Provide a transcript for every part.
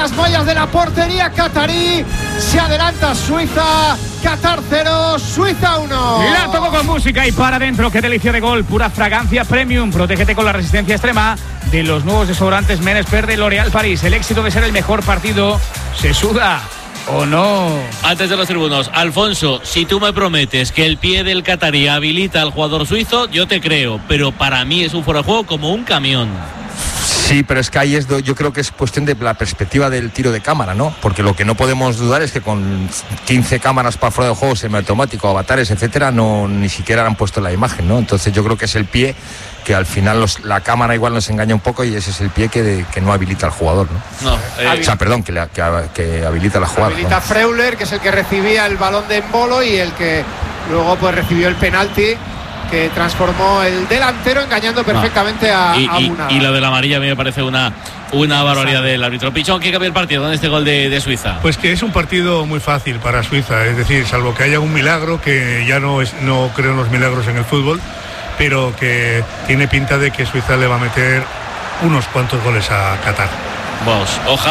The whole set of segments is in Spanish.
las mallas de la portería catarí. Se adelanta Suiza. Qatar 0, Suiza 1. La tocó con música y para adentro. Qué delicia de gol. Pura fragancia premium. Protégete con la resistencia extrema de los nuevos desodorantes Men Expert de L'Oréal Paris. El éxito de ser el mejor partido se suda. ¿O no? Antes de los tribunos, Alfonso, si tú me prometes que el pie del catarí habilita al jugador suizo, yo te creo, pero para mí es un fuera de juego como un camión. Sí, pero es que ahí yo creo que es cuestión de la perspectiva del tiro de cámara, ¿no? Porque lo que no podemos dudar es que con 15 cámaras para fuera de juego, semiautomático, avatares, etcétera, ni siquiera han puesto la imagen, ¿no? Entonces yo creo que es el pie que al final la cámara igual nos engaña un poco y ese es el pie que no habilita al jugador, ¿no? O sea, perdón, que habilita la jugada. Habilita, ¿no? Freuler, que es el que recibía el balón de Embolo y el que luego pues recibió el penalti que transformó el delantero engañando perfectamente a Munada. Y lo de la amarilla a mí me parece una barbaridad del árbitro. Pichón, ¿qué cambia el partido con este gol de Suiza? Pues que es un partido muy fácil para Suiza, es decir, salvo que haya un milagro, que ya no creo en los milagros en el fútbol, pero que tiene pinta de que Suiza le va a meter unos cuantos goles a Qatar. Vamos,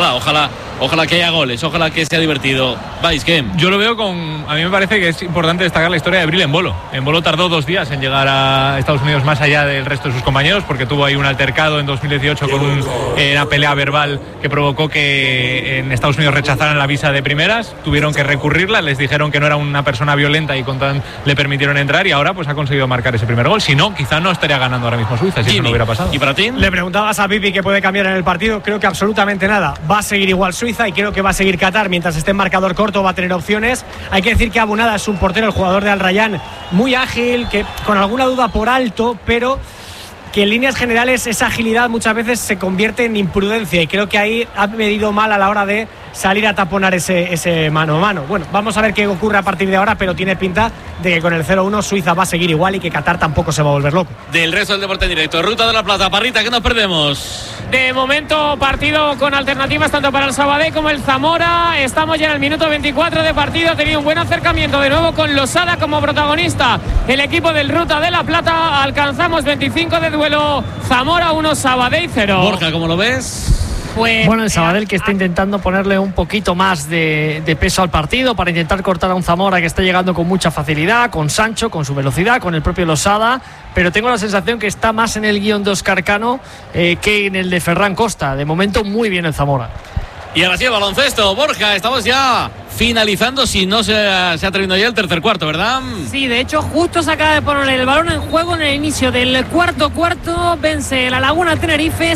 ojalá que haya goles, ojalá que sea divertido. ¿Vais qué? Yo lo veo a mí me parece que es importante destacar la historia de Bril Embolo. Embolo tardó 2 días en llegar a Estados Unidos más allá del resto de sus compañeros porque tuvo ahí un altercado en 2018 con una pelea verbal que provocó que en Estados Unidos rechazaran la visa de primeras, tuvieron que recurrirla, les dijeron que no era una persona violenta y le permitieron entrar y ahora pues ha conseguido marcar ese primer gol. Si no, quizá no estaría ganando ahora mismo Suiza si eso no hubiera pasado. ¿Y para ti? Le preguntabas a Pipi qué puede cambiar en el partido, creo que absolutamente nada. Va a seguir igual Suiza y creo que va a seguir Qatar mientras esté en marcador corto, va a tener opciones. Hay que decir que Abu Nada es un portero, el jugador de Al Rayyan, muy ágil, que con alguna duda por alto, pero que en líneas generales esa agilidad muchas veces se convierte en imprudencia y creo que ahí ha medido mal a la hora de salir a taponar ese mano a mano. Bueno, vamos a ver qué ocurre a partir de ahora, pero tiene pinta de que con el 0-1 Suiza va a seguir igual y que Qatar tampoco se va a volver loco. Del resto del deporte en directo, Ruta de la Plata, Parrita, ¿qué nos perdemos? De momento partido con alternativas tanto para el Sabadell como el Zamora. Estamos ya en el minuto 24 de partido. Ha tenido un buen acercamiento de nuevo con Losada como protagonista. El equipo del Ruta de la Plata. Alcanzamos 25 de duelo. Zamora 1, Sabadell 0. Borja, ¿cómo lo ves? Bueno, el Sabadell que está intentando ponerle un poquito más de peso al partido para intentar cortar a un Zamora que está llegando con mucha facilidad, con Sancho, con su velocidad, con el propio Losada, pero tengo la sensación que está más en el guión de Óscar Cano que en el de Ferran Costa. De momento muy bien el Zamora. Y ahora sí, el baloncesto. Borja, estamos ya finalizando, si no se ha terminado ya el tercer cuarto, ¿verdad? Sí, de hecho, justo se acaba de poner el balón en juego en el inicio del cuarto. Vence la Laguna Tenerife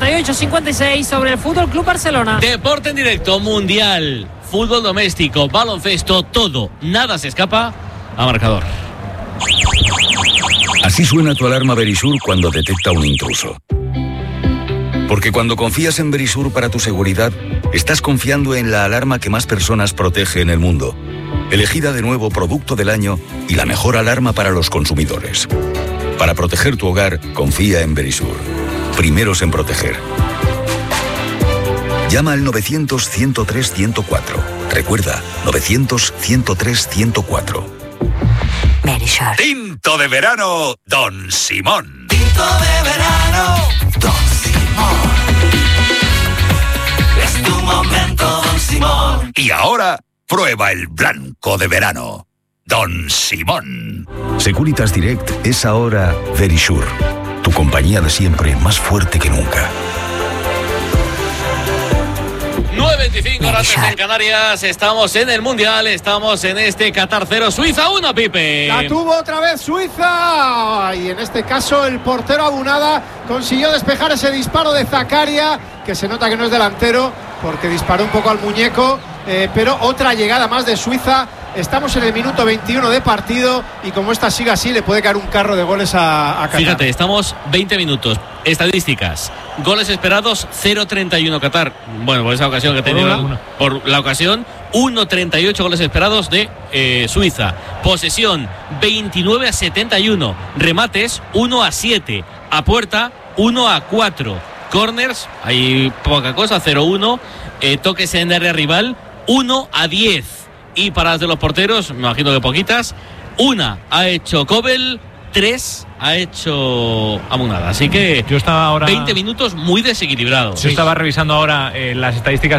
58-56 sobre el Fútbol Club Barcelona. Deporte en directo, mundial, fútbol doméstico, baloncesto, todo. Nada se escapa a marcador. Así suena tu alarma Verisur cuando detecta un intruso. Porque cuando confías en Verisur para tu seguridad, estás confiando en la alarma que más personas protege en el mundo. Elegida de nuevo Producto del Año y la mejor alarma para los consumidores. Para proteger tu hogar, confía en Verisur. Primeros en proteger. Llama al 900-103-104. Recuerda, 900-103-104. Verisur. Tinto de verano, Don Simón. Tinto de verano, Don Simón. Es tu momento, Don Simón. Y ahora, prueba el blanco de verano, Don Simón. Securitas Direct es ahora Verisur. Tu compañía de siempre, más fuerte que nunca. 9:25 horas en Canarias. Estamos en el Mundial. Estamos en este Qatar 0, Suiza 1, Pipe. La tuvo otra vez Suiza. Y en este caso el portero Abu Nada consiguió despejar ese disparo de Zakaria, que se nota que no es delantero porque disparó un poco al muñeco. Pero otra llegada más de Suiza. Estamos en el minuto 21 de partido y como esta siga así le puede caer un carro de goles a Qatar. Fíjate, estamos 20 minutos. Estadísticas. Goles esperados 0.31 Qatar. Bueno, por esa ocasión que ha tenido. Por la ocasión 1.38 goles esperados de Suiza. Posesión 29-71. Remates 1-7. A puerta 1-4. Corners, hay poca cosa, 0-1. Toques en área rival 1-10. Y paradas de los porteros, me imagino que poquitas. 1 ha hecho Kobel, 3 ha hecho Abu Nada. Así que yo estaba ahora 20 minutos muy desequilibrados. Yo estaba revisando ahora las estadísticas